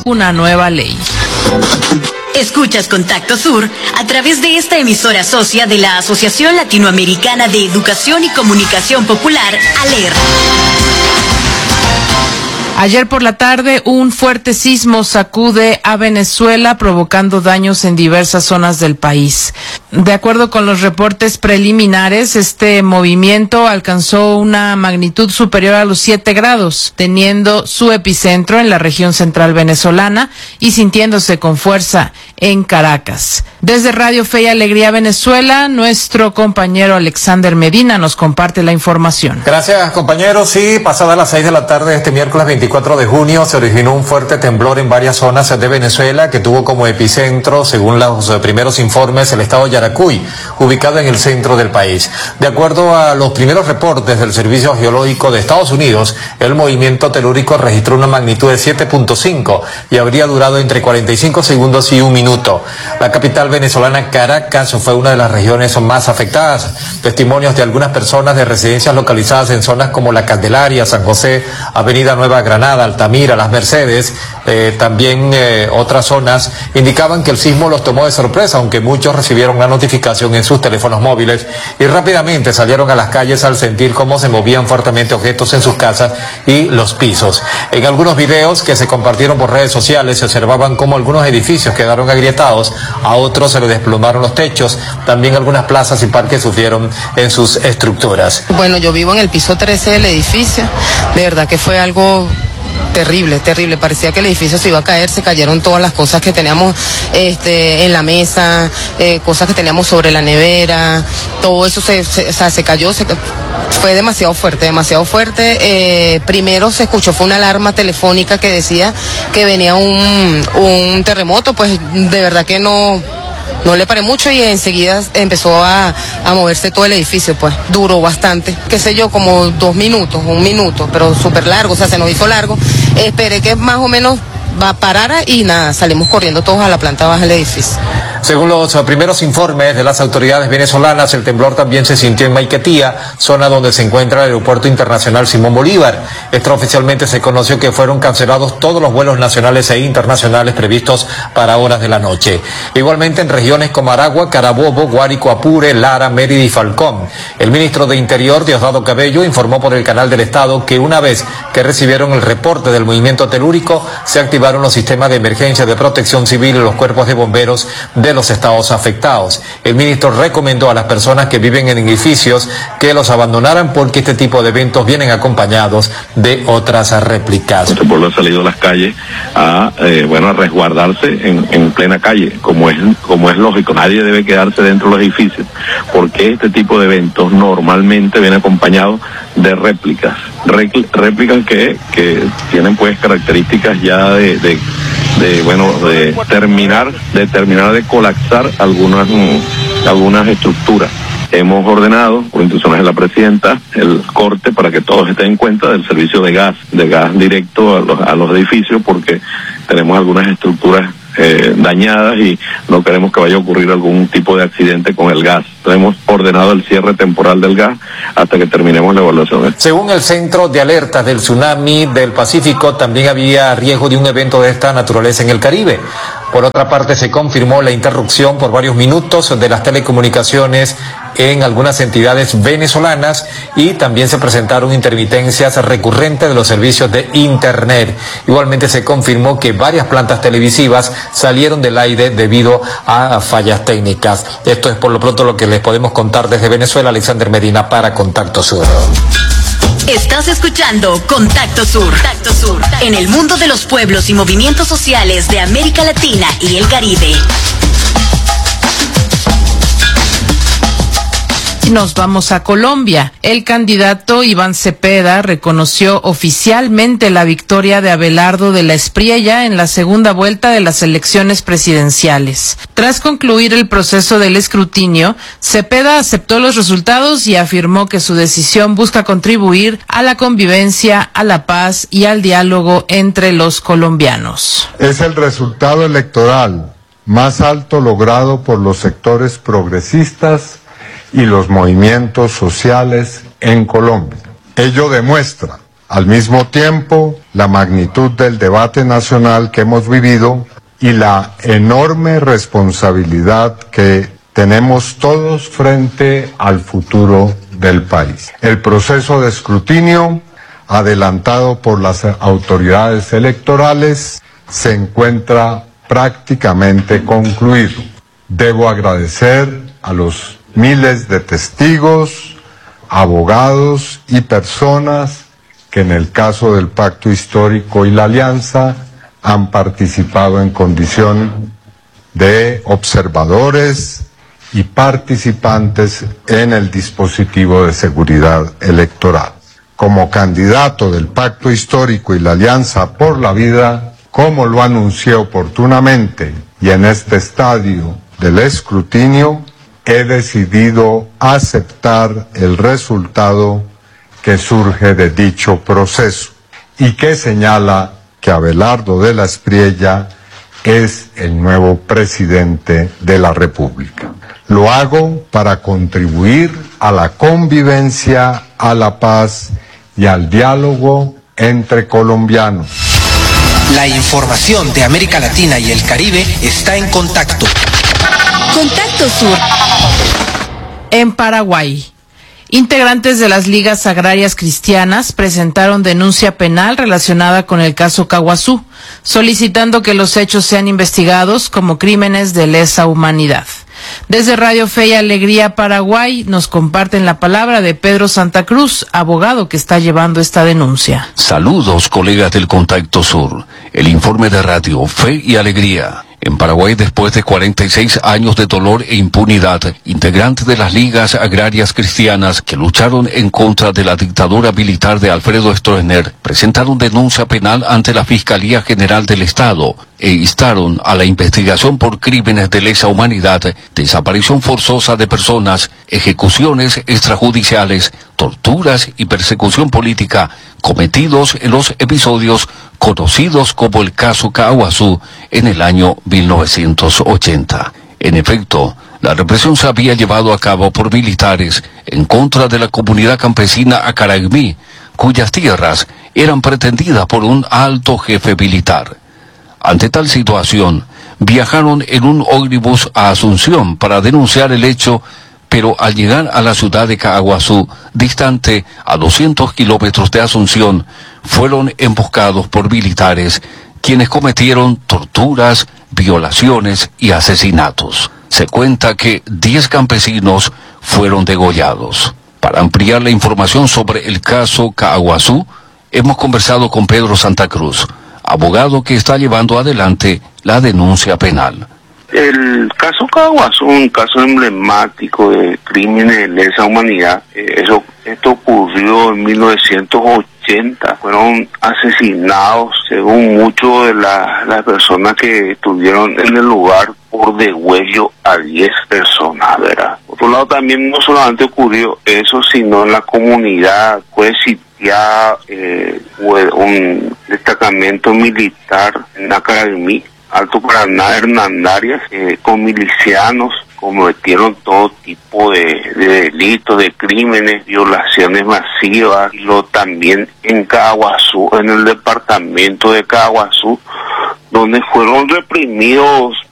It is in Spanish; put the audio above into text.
una nueva ley. Escuchas Contacto Sur a través de esta emisora socia de la Asociación Latinoamericana de Educación y Comunicación Popular, ALER. Ayer por la tarde, un fuerte sismo sacude a Venezuela, provocando daños en diversas zonas del país. De acuerdo con los reportes preliminares, este movimiento alcanzó una magnitud superior a los 7 grados, teniendo su epicentro en la región central venezolana y sintiéndose con fuerza en Caracas. Desde Radio Fe y Alegría Venezuela, nuestro compañero Alexander Medina nos comparte la información. Gracias, compañeros. Sí, pasadas las 6 de la tarde de este miércoles 24 de junio se originó un fuerte temblor en varias zonas de Venezuela que tuvo como epicentro, según los primeros informes, el estado de Yaracuy, ubicado en el centro del país. De acuerdo a los primeros reportes del Servicio Geológico de Estados Unidos, el movimiento telúrico registró una magnitud de 7.5 y habría durado entre 45 segundos y un minuto. La capital venezolana, Caracas, fue una de las regiones más afectadas. Testimonios de algunas personas de residencias localizadas en zonas como La Candelaria, San José, Avenida Nueva Granada, Altamira, Las Mercedes, también otras zonas, indicaban que el sismo los tomó de sorpresa, aunque muchos recibieron la notificación en sus teléfonos móviles y rápidamente salieron a las calles al sentir cómo se movían fuertemente objetos en sus casas y los pisos. En algunos videos que se compartieron por redes sociales se observaban cómo algunos edificios quedaron agrietados, a otros se les desplomaron los techos, también algunas plazas y parques sufrieron en sus estructuras. Bueno, yo vivo en el piso 13 del edificio, de verdad que fue algo terrible, terrible, parecía que el edificio se iba a caer, se cayeron todas las cosas que teníamos en la mesa, cosas que teníamos sobre la nevera, todo eso se cayó, fue demasiado fuerte, primero se escuchó, fue una alarma telefónica que decía que venía un terremoto, pues de verdad que no le paré mucho y enseguida empezó a moverse todo el edificio, pues duró bastante, qué sé yo, como 1 minuto, pero súper largo, o sea, se nos hizo largo. Esperé que más o menos parara y nada, salimos corriendo todos a la planta baja del edificio. Según los primeros informes de las autoridades venezolanas, el temblor también se sintió en Maiquetía, zona donde se encuentra el Aeropuerto Internacional Simón Bolívar. Extraoficialmente se conoció que fueron cancelados todos los vuelos nacionales e internacionales previstos para horas de la noche. Igualmente en regiones como Aragua, Carabobo, Guárico, Apure, Lara, Mérida y Falcón. El ministro de Interior, Diosdado Cabello, informó por el canal del Estado que una vez que recibieron el reporte del movimiento telúrico, se activaron los sistemas de emergencia de protección civil y los cuerpos de bomberos de los estados afectados. El ministro recomendó a las personas que viven en edificios que los abandonaran porque este tipo de eventos vienen acompañados de otras réplicas. Nuestro pueblo ha salido a las calles a resguardarse en plena calle, como es lógico. Nadie debe quedarse dentro de los edificios porque este tipo de eventos normalmente viene acompañado de réplicas que tienen pues características ya de terminar de colapsar algunas estructuras. Hemos ordenado, por instrucciones de la presidenta, el corte para que todos estén en cuenta del servicio de gas directo a los edificios, porque tenemos algunas estructuras dañadas y no queremos que vaya a ocurrir algún tipo de accidente con el gas. Entonces hemos ordenado el cierre temporal del gas hasta que terminemos la evaluación. Según el Centro de Alertas del Tsunami del Pacífico, también había riesgo de un evento de esta naturaleza en el Caribe. Por otra parte, se confirmó la interrupción por varios minutos de las telecomunicaciones en algunas entidades venezolanas y también se presentaron intermitencias recurrentes de los servicios de Internet. Igualmente se confirmó que varias plantas televisivas salieron del aire debido a fallas técnicas. Esto es por lo pronto lo que les podemos contar desde Venezuela. Alexander Medina para Contacto Sur. Estás escuchando Contacto Sur. En el mundo de los pueblos y movimientos sociales de América Latina y el Caribe. Nos vamos a Colombia. El candidato Iván Cepeda reconoció oficialmente la victoria de Abelardo de la Espriella en la segunda vuelta de las elecciones presidenciales. Tras concluir el proceso del escrutinio, Cepeda aceptó los resultados y afirmó que su decisión busca contribuir a la convivencia, a la paz y al diálogo entre los colombianos. Es el resultado electoral más alto logrado por los sectores progresistas y los movimientos sociales en Colombia. Ello demuestra, Al mismo tiempo, la magnitud del debate nacional que hemos vivido y la enorme responsabilidad que tenemos todos frente al futuro del país. El proceso de escrutinio, adelantado por las autoridades electorales, se encuentra prácticamente concluido. Debo agradecer a los miles de testigos, abogados y personas que en el caso del Pacto Histórico y la Alianza han participado en condición de observadores y participantes en el dispositivo de seguridad electoral. Como candidato del Pacto Histórico y la Alianza por la Vida, como lo anuncié oportunamente y en este estadio del escrutinio, he decidido aceptar el resultado que surge de dicho proceso y que señala que Abelardo de la Espriella es el nuevo presidente de la República. Lo hago para contribuir a la convivencia, a la paz y al diálogo entre colombianos. La información de América Latina y el Caribe está en Contacto. Contacto Sur. En Paraguay, integrantes de las ligas agrarias cristianas presentaron denuncia penal relacionada con el caso Caaguazú, solicitando que los hechos sean investigados como crímenes de lesa humanidad. Desde Radio Fe y Alegría Paraguay nos comparten la palabra de Pedro Santa Cruz, abogado que está llevando esta denuncia. Saludos, colegas del Contacto Sur. El informe de Radio Fe y Alegría. En Paraguay, después de 46 años de dolor e impunidad, integrantes de las ligas agrarias cristianas que lucharon en contra de la dictadura militar de Alfredo Stroessner presentaron denuncia penal ante la Fiscalía General del Estado e instaron a la investigación por crímenes de lesa humanidad, desaparición forzosa de personas, ejecuciones extrajudiciales, torturas y persecución política cometidos en los episodios conocidos como el caso Caaguazú en el año 1980. En efecto, la represión se había llevado a cabo por militares en contra de la comunidad campesina Acaragmí, cuyas tierras eran pretendidas por un alto jefe militar. Ante tal situación, viajaron en un ómnibus a Asunción para denunciar el hecho, pero al llegar a la ciudad de Caaguazú, distante a 200 kilómetros de Asunción, fueron emboscados por militares, quienes cometieron torturas, violaciones y asesinatos. Se cuenta que 10 campesinos fueron degollados. Para ampliar la información sobre el caso Caaguazú, hemos conversado con Pedro Santa Cruz, abogado que está llevando adelante la denuncia penal. El caso Caaguazú es un caso emblemático de crímenes de lesa humanidad. Esto ocurrió en 1980. Fueron asesinados, según muchos de las personas que estuvieron en el lugar, por degüello a 10 personas, ¿verdad? Por otro lado, también no solamente ocurrió eso, sino en la comunidad fue sitiada un destacamento militar en Acaragmí, Alto Paraná, Hernandarias, con milicianos cometieron todo tipo de delitos, de crímenes, violaciones masivas, y también en Caaguazú, en el departamento de Caaguazú, donde fueron reprimidos